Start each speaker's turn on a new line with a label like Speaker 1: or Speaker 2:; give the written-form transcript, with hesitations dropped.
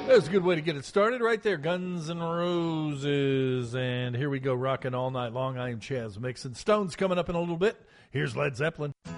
Speaker 1: That's a good way to get it started right there. Guns N' Roses. And here we go, rocking all night long. I am Chaz Mixon. Stones coming up in a little bit. Here's Led Zeppelin.